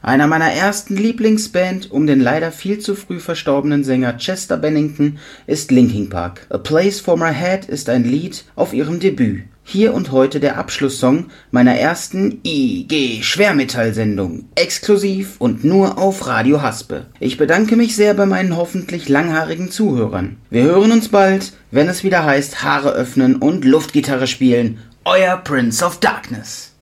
Einer meiner ersten Lieblingsband um den leider viel zu früh verstorbenen Sänger Chester Bennington ist Linkin Park. A Place for My Head ist ein Lied auf ihrem Debüt. Hier und heute der Abschlusssong meiner ersten IG-Schwermetall-Sendung, exklusiv und nur auf Radio Haspe. Ich bedanke mich sehr bei meinen hoffentlich langhaarigen Zuhörern. Wir hören uns bald, wenn es wieder heißt Haare öffnen und Luftgitarre spielen. Euer Prince of Darkness.